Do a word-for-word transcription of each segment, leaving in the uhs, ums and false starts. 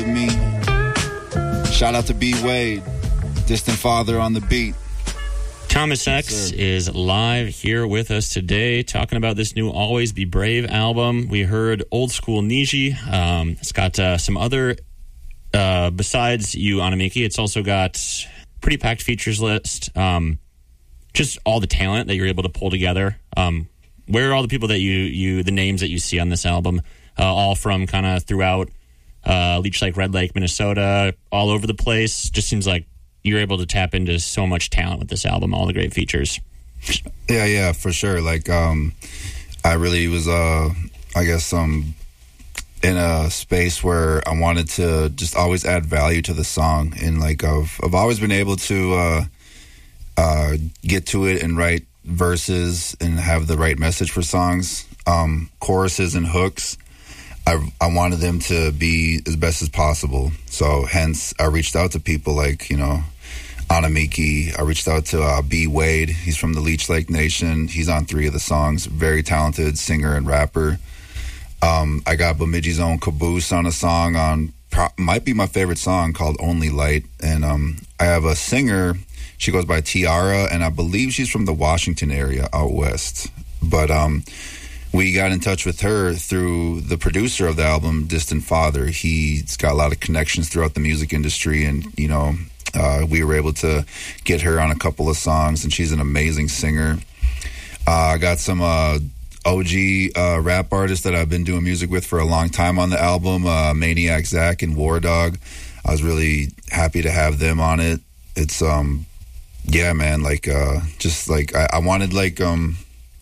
Me. Shout out to B. Wade, Distant Father on the beat. Thomas X yes, is live here with us today talking about this new Always Be Brave album. We heard Old School Niji. Um, it's got uh, some other, uh, besides you, Anamiki, it's also got pretty packed features list. Um, just all the talent that you're able to pull together. Um, where are all the people that you, you the names that you see on this album? Uh, all from kind of throughout uh, Leech Lake, Red Lake, Minnesota, all over the place. Just seems like you're able to tap into so much talent with this album, all the great features. Yeah, yeah, for sure. Like, um, I really was, uh, I guess, um, in a space where I wanted to just always add value to the song. And, like, I've, I've always been able to uh, uh, get to it and write verses and have the right message for songs. Um, choruses and hooks, I, I wanted them to be as best as possible. So hence I reached out to people like, you know, Anamiki. I reached out to uh, B. Wade. He's from the Leech Lake Nation. He's on three of the songs. Very talented singer and rapper. Um, I got Bemidji's own Caboose on a song on, pro- might be my favorite song, called Only Light. And um, I have a singer, she goes by Tiara, and I believe she's from the Washington area out west. But um, we got in touch with her through the producer of the album, Distant Father. He's got a lot of connections throughout the music industry, and, you know, uh, we were able to get her on a couple of songs, and she's an amazing singer. Uh, I got some uh, O G uh, rap artists that I've been doing music with for a long time on the album, uh, Maniac Zach and War Dog. I was really happy to have them on it. It's, um, yeah, man, like, uh, just like, I, I wanted, like, um,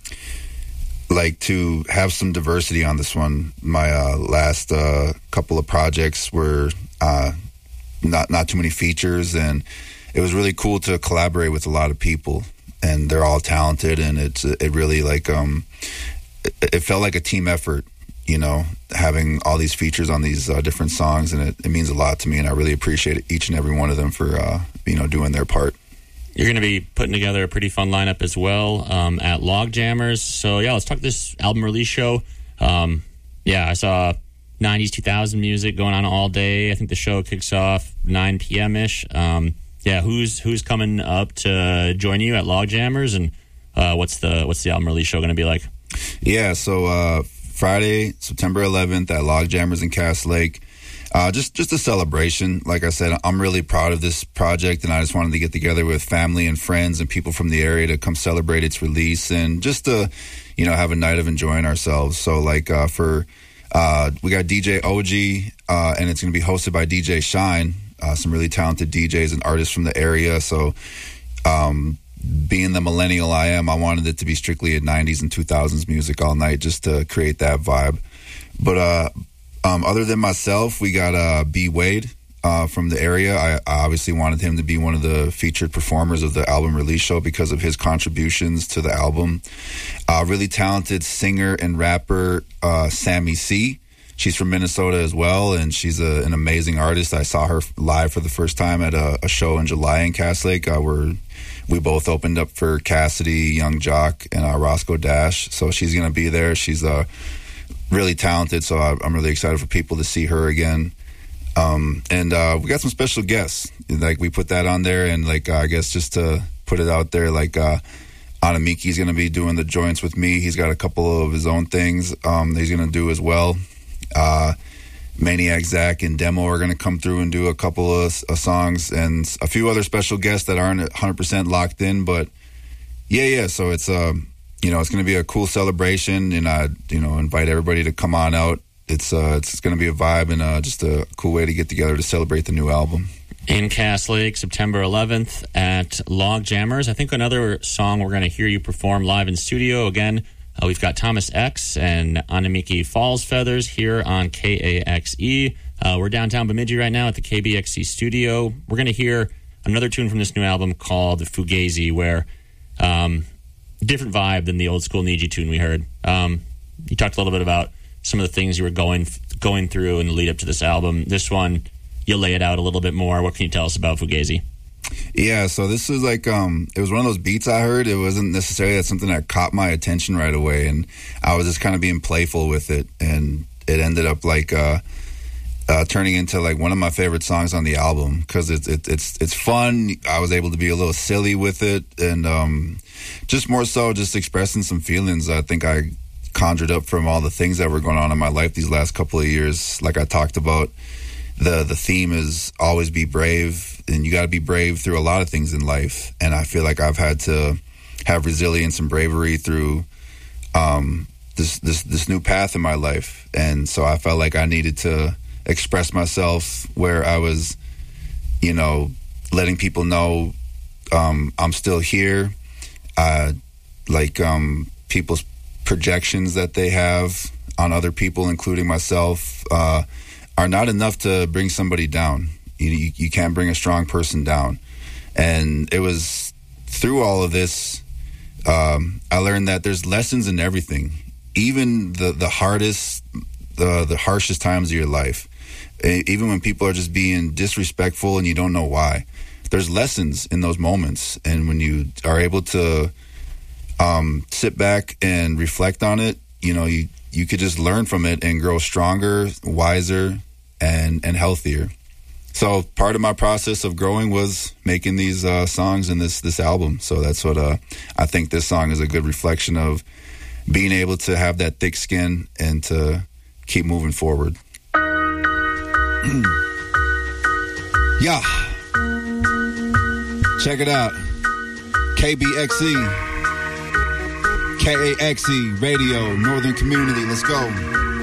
like to have some diversity on this one. My uh, last uh, couple of projects were uh, not not too many features, and it was really cool to collaborate with a lot of people, and they're all talented, and it's it really like um it, it felt like a team effort, you know, having all these features on these uh, different songs, and it, it means a lot to me, and I really appreciate each and every one of them for uh, you know doing their part. You're going to be putting together a pretty fun lineup as well um, at Log Jammers. So, yeah, let's talk this album release show. Um, yeah, I saw nineties, two thousand music going on all day. I think the show kicks off nine p.m.-ish. Um, yeah, who's who's coming up to join you at Log Jammers, and uh, what's the what's the album release show going to be like? Yeah, so uh, Friday, September eleventh at Log Jammers in Cass Lake. Uh, just just a celebration. Like I said, I'm really proud of this project, and I just wanted to get together with family and friends and people from the area to come celebrate its release and just to, you know, have a night of enjoying ourselves. So, like, uh, for, uh, we got D J O G, uh, and it's going to be hosted by D J Shine, uh, some really talented D Js and artists from the area. So, um, being the millennial I am, I wanted it to be strictly a nineties and two thousands music all night just to create that vibe. But, uh, Um, other than myself, we got uh, B. Wade uh, from the area. I, I obviously wanted him to be one of the featured performers of the album release show because of his contributions to the album. Uh, really talented singer and rapper, uh, Sammy C. She's from Minnesota as well, and she's a, an amazing artist. I saw her live for the first time at a, a show in July in Cass Lake, uh, where we both opened up for Cassidy, Young Jock, and uh, Roscoe Dash. So she's going to be there. She's a uh, really talented, so I'm really excited for people to see her again. Um, and uh, we got some special guests. Like, we put that on there, and, like, uh, I guess just to put it out there, like, uh, Anamiki's going to be doing the joints with me. He's got a couple of his own things um, that he's going to do as well. Uh, Maniac Zach and Demo are going to come through and do a couple of uh, songs, and a few other special guests that aren't one hundred percent locked in. But, yeah, yeah, so it's... Um, You know, it's going to be a cool celebration, and I, you know, invite everybody to come on out. It's uh, it's going to be a vibe and uh, just a cool way to get together to celebrate the new album. In Cass Lake, September eleventh at Log Jammers. I think another song we're going to hear you perform live in studio. Again, uh, we've got Thomas X and Anamiki Falls Feathers here on K A X E. Uh, we're downtown Bemidji right now at the K B X C studio. We're going to hear another tune from this new album called Fugazi, where... Um, different vibe than the old school Niji tune we heard. Um, you talked a little bit about some of the things you were going going through in the lead up to this album. This one, you lay it out a little bit more. What can you tell us about Fugazi? Yeah, so this is like, um, it was one of those beats I heard. It wasn't necessarily something that caught my attention right away, and I was just kind of being playful with it, and it ended up like, uh, uh, turning into like one of my favorite songs on the album because it's it, it's it's fun. I was able to be a little silly with it, and um, just more so just expressing some feelings I think I conjured up from all the things that were going on in my life these last couple of years. Like I talked about, the the theme is always be brave, and you got to be brave through a lot of things in life. And I feel like I've had to have resilience and bravery through um, this this this new path in my life. And so I felt like I needed to express myself where I was, you know, letting people know um, I'm still here. Uh, like um, people's projections that they have on other people, including myself, uh, are not enough to bring somebody down. You, you, you can't bring a strong person down. And it was through all of this, um, I learned that there's lessons in everything, even the, the hardest, the, the harshest times of your life. Even when people are just being disrespectful and you don't know why, there's lessons in those moments. And when you are able to um, sit back and reflect on it, you know, you, you could just learn from it and grow stronger, wiser, and, and healthier. So part of my process of growing was making these uh, songs in this, this album. So that's what uh, I think this song is a good reflection of, being able to have that thick skin and to keep moving forward. Yeah. Check it out. K B X E. K A X E Radio, Northern Community. Let's go.